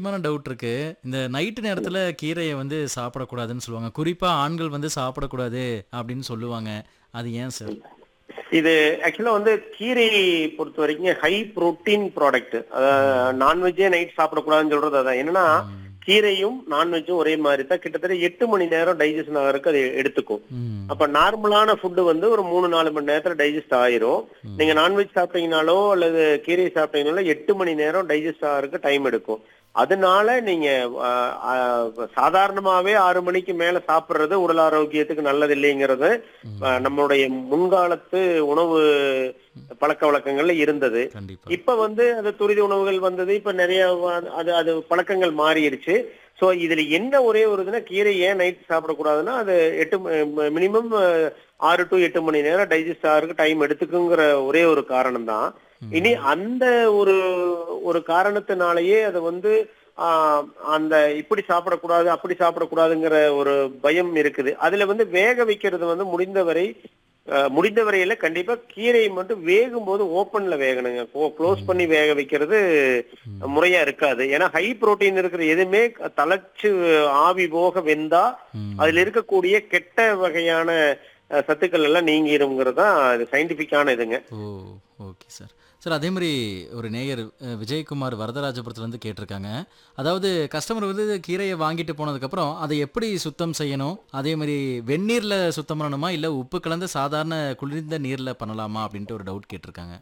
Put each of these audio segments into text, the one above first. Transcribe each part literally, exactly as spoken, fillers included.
முக்கியமான டவுட் இருக்கு. இந்த நைட் நேரத்துல கீரைய வந்து சாப்பிடக்கூடாதுன்னு சொல்லுவாங்க. குறிப்பா ஆண்கள் வந்து சாப்பிடக்கூடாது அப்படின்னு சொல்லுவாங்க. அது ஏன் சார்? இது ஆக்சுவலா வந்து கீரை பொறுத்த வரைக்கும் ஹை புரோட்டீன் ப்ராடக்ட். நான்வெஜ்ஜே நைட் சாப்பிடக்கூடாதுன்னு சொல்றது அதான். என்னன்னா ம். கீரையும் நான்வெஜ்ஜும் ஒரே மாதிரி தான் கிட்டத்தட்ட எட்டு மணி நேரம் டைஜஷன் ஆகிறதுக்கு அது எடுத்துக்கும். ம். அப்ப நார்மலான ஃபுட் வந்து ஒரு மூணு நாலு மணி நேரத்துல டைஜஸ்ட் ஆயிரும். ம். நீங்க நான்வெஜ் சாப்பிட்டீங்கனாலோ அல்லது கீரை சாப்பிட்டீங்கனாலோ எட்டு மணி நேரம் டைஜஸ்ட் ஆகிறதுக்கு டைம் எடுக்கும். அதனால நீங்க ஆஹ், ஆஹ், சாதாரணமாவே ஆறு மணிக்கு மேல சாப்பிடுறது உடல் ஆரோக்கியத்துக்கு நல்லது இல்லைங்கிறது ம். ஆஹ், நம்மளுடைய முன்காலத்து உணவு பழக்க வழக்கங்கள்ல இருந்தது. கண்டிப்பா. இப்ப வந்து அது துரித உணவுகள் வந்தது. இப்ப நிறைய வ- அது அது பழக்கங்கள் மாறிடுச்சு. சோ இதுல என்ன ஒரே ஒரு இதுன்னா கீரை ஏன் நைட் சாப்பிடக்கூடாதுன்னா அது எட்டு மினிமம் ஆறு டு எட்டு மணி நேரம் டைஜஸ்ட் ஆகிறதுக்கு டைம் எடுத்துக்குங்கிற ஒரே ஒரு காரணம் தான். இனி ம். அந்த ஒரு ஒரு காரணத்தினாலேயே அது வந்து ஆஹ், அந்த இப்படி சாப்பிடக்கூடாது அப்படி சாப்பிடக்கூடாதுங்கிற ஒரு பயம் இருக்குது. அதுல வந்து வேக வைக்கிறது வந்து முடிந்தவரை அஹ், முடிந்த வரையில கண்டிப்பா கீரையை மட்டும் வேகும் போது ஓப்பன்ல வேகணுங்க. க்ளோஸ் ம். பண்ணி வேக வைக்கிறது ம். முறையா இருக்காது. ஏன்னா ஹை புரோட்டீன் இருக்கிற எதுவுமே தலைச்சு ஆவி போக வெந்தா ம். அதுல இருக்கக்கூடிய கெட்ட வகையான அஹ், சத்துக்கள் எல்லாம் நீங்கிருங்கிறது தான் இது சயின்டிபிக்கான இதுங்க. ஓ! Okay sir. சார் அதே மாரி ஒரு நேயர் அ விஜயகுமார் வரதராஜபுரத்துலருந்து கேட்டிருக்காங்க. அதாவது கஸ்டமர் வந்து கீரைய வாங்கிட்டு போனதுக்கப்புறம், அதை எப்படி சுத்தம் செய்யணும்? அதே மாரி வெந்நீர்ல சுத்தம் பண்ணணுமா? இல்ல உப்பு கலந்த சாதாரண குளிர்ந்த நீர்ல பண்ணலாமா? அப்படின்ட்டு ஒரு டவுட் கேட்டிருக்காங்க.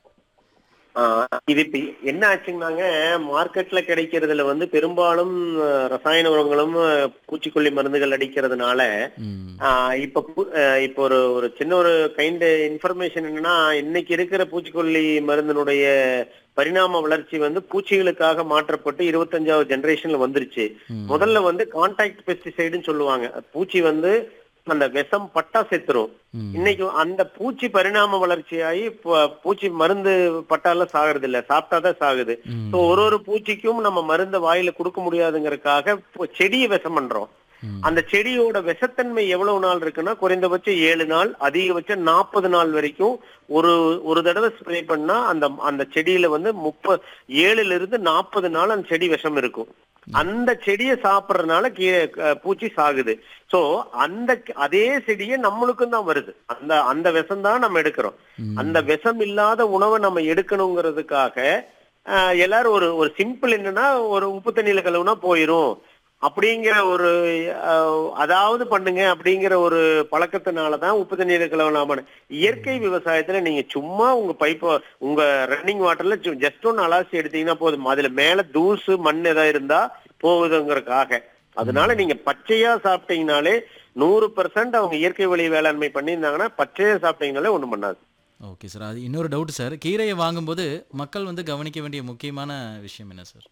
ஆஹ் இது இப்ப என்ன ஆச்சுங்கன்னாங்க, மார்க்கெட்ல கிடைக்கிறதுல வந்து பெரும்பாலும் அஹ், ரசாயன உரங்களும் அஹ், பூச்சிக்கொல்லி மருந்துகள் அடிக்கிறதுனால ம். ஆஹ் இப்ப பு- அஹ், இப்ப ஒரு ஒரு சின்ன ஒரு கைண்ட் இன்ஃபர்மேஷன் என்னன்னா, இன்னைக்கு இருக்கிற பூச்சிக்கொல்லி மருந்தினுடைய பரிணாம வளர்ச்சி வந்து பூச்சிகளுக்காக மாற்றப்பட்டு இருபத்தஞ்சாவது ஜெனரேஷன்ல வந்துருச்சு. ம். முதல்ல வந்து கான்டாக்ட் பெஸ்டிசைடுன்னு சொல்லுவாங்க. பூச்சி வந்து அந்த விஷம் பட்டா செத்துரும். ம். இன்னைக்கு அந்த பூச்சி பரிணாம வளர்ச்சியாகி ப- பூச்சி மருந்து பட்டால சாகுறது இல்ல, சாப்பிட்டாதான் சாகுது. ஸோ ம். ஒரு ஒரு பூச்சிக்கும் நம்ம மருந்த வாயில கொடுக்க முடியாதுங்கறதுக்காக இப்போ செடியை விஷம் பண்றோம். ம். அந்த செடியோட விஷத்தன்மை எவ்வளவு நாள் இருக்குன்னா குறைந்தபட்சம் ஏழு நாள், அதிகபட்சம் நாற்பது நாள் வரைக்கும் ஒரு ஒரு தடவை ஸ்ப்ரே பண்ணா அந்த அந்த செடியில வந்து முப்ப ஏழுல இருந்து நாற்பது நாள் அந்த செடி விஷம் இருக்கும். அந்த செடியை சாப்பிடறதுனால கீ- க- பூச்சி சாகுது. சோ அந்த அதே செடியை நம்மளுக்கும் தான் வருது. அந்த அந்த விஷம் தான் நம்ம எடுக்கிறோம். அந்த ம். விஷம் இல்லாத உணவை நம்ம எடுக்கணுங்கிறதுக்காக ஆஹ், எல்லாரும் ஒரு ஒரு சிம்பிள் என்னன்னா ஒரு உப்பு தண்ணியில கழுவுனா போயிரும் அப்படிங்கிற ஒரு அஹ், அதாவது பண்ணுங்க அப்படிங்கிற ஒரு பழக்கத்தினாலதான் உப்பு தண்ணீரை கலவலாமான. இயற்கை விவசாயத்துல நீங்க சும்மா உங்க பைப்ப உங்க ரன்னிங் வாட்டர்ல ஜஸ்ட் ஒன்னு அலாசி எடுத்தீங்கன்னா போதும். அதுல மேல தூசு மண் ஏதாவது இருந்தா போகுதுங்கிறதுக்காக. அதனால ம். நீங்க பச்சையா சாப்பிட்டீங்கனாலே நூறு பெர்சென்ட் அவங்க இயற்கை வழி வேளாண்மை பண்ணியிருந்தாங்கன்னா பச்சையா சாப்பிட்டீங்கனாலே ஒண்ணும் பண்ணாது. Okay sir. அது இன்னொரு டவுட் சார். கீரைய வாங்கும்போது மக்கள் வந்து கவனிக்க வேண்டிய முக்கியமான விஷயம் என்ன சார்?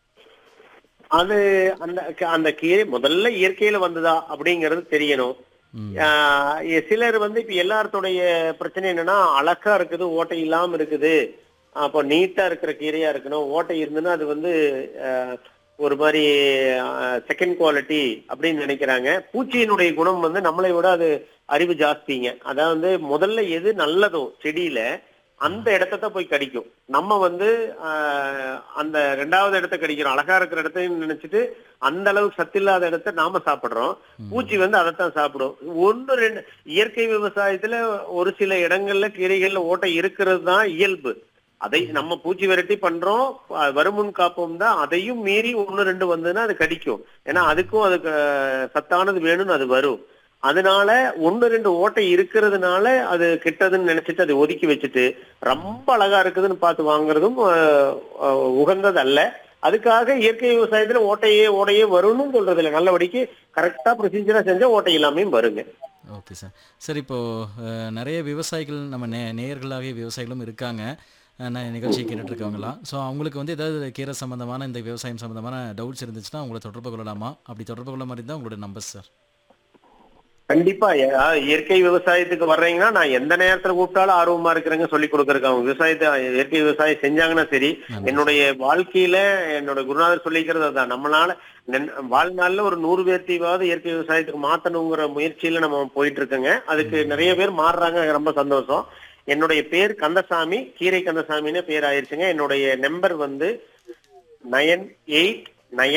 அது அந்த அந்த கீரை முதல்ல இயற்கையில வந்ததா அப்படிங்கறது தெரியணும். ம். ஆஹ் எ- சிலர் வந்து இப்ப எல்லாத்துடைய பிரச்சனை என்னன்னா அழகா இருக்குது, ஓட்டை இல்லாம இருக்குது, அப்போ நீட்டா இருக்கிற கீரையா இருக்கணும். ஓட்டை இருந்துன்னா அது வந்து ஆஹ், ஒரு மாதிரி செகண்ட் குவாலிட்டி அப்படின்னு நினைக்கிறாங்க. பூச்சியினுடைய குணம் வந்து நம்மளை விட அது அறிவு ஜாஸ்திங்க. அதாவது முதல்ல எது நல்லதோ செடியில அந்த இடத்த தான் போய் கடிக்கும். நம்ம வந்து ஆஹ், அந்த ரெண்டாவது இடத்த கடிக்கிறோம். அழகா இருக்கிற இடத்தையும் நினைச்சிட்டு அந்த அளவுக்கு சத்து இல்லாத இடத்த நாம சாப்பிடுறோம். பூச்சி ம். வந்து அதைத்தான் சாப்பிடும். ஒன்னு ரெண்டு இயற்கை விவசாயத்துல ஒரு சில இடங்கள்ல கீரைகள்ல ஓட்டை இருக்கிறது தான் இயல்பு. அதை நம்ம பூச்சி விரட்டி பண்றோம், அஹ், வருமுன் காப்போம் தான். அதையும் மீறி ஒன்னு ரெண்டு வந்ததுன்னா அது கடிக்கும். ஏன்னா அதுக்கும் அதுக்கு அஹ், சத்தானது வேணும்னு அது வரும். அதனால ஒன்னு ரெண்டு ஓட்டை இருக்கிறதுனால அது கெட்டதுன்னு நினைச்சிட்டு அதை ஒதுக்கி வச்சுட்டு ரொம்ப அழகா இருக்குதுன்னு பார்த்து வாங்குறதும் அஹ், அஹ், உகந்தது அல்ல. அதுக்காக இயற்கை விவசாயத்துல ஓட்டையே ஓடையே வரும்னு சொல்றது இல்லை. நல்லபடிக்கு கரெக்டா ப்ரொசீஜரா செஞ்சா ஓட்டை இல்லாமே வருங்க. Okay sir. சார் இப்போ அ நெறைய விவசாயிகள் நம்ம நே நேயர்களாவே விவசாயிகளும் இருக்காங்க. அ ந நிகழ்ச்சிய கேட்டுட்டு இருக்கவங்கலாம். ஸோ அவங்களுக்கு வந்து ஏதாவது கீரை சம்மந்தமான, இந்த விவசாயம் சம்மந்தமான டவுட்ஸ் இருந்துச்சுன்னா உங்கள தொடர்பு கொள்ளலாமா? அப்படி தொடர்பு கொள்ள மாரி இருந்தா உங்களோட நம்பர் சார். கண்டிப்பா எ- அஹ் இயற்கை விவசாயத்துக்கு வர்றீங்கன்னா நான் எந்த நேரத்துல கூப்பிட்டாலும் ஆர்வமா இருக்கிறேங்க சொல்லி கொடுக்கறதுக்கு. அவங்க விவசாயத்தை இயற்கை விவசாயம் செஞ்சாங்கன்னா சரி. நன்றி சார். என்னுடைய வாழ்க்கையில என்னோட குருநாதர் சொல்லிக்கிறது அதான். நம்மளால நென்- வாழ்நாள்ல ஒரு நூறு பேர்த்தையாவது இயற்கை விவசாயத்துக்கு மாத்தணுங்கிற முயற்சியில நம்ம போயிட்டு இருக்கோங்க. அதுக்கு ம். நிறைய பேர் மாறுறாங்க, ரொம்ப சந்தோஷம். என்னுடைய பேர் கந்தசாமி, கீரை கந்தசாமின்னு பேர் ஆயிருச்சுங்க. என்னுடைய நம்பர் வந்து நைன் எயிட்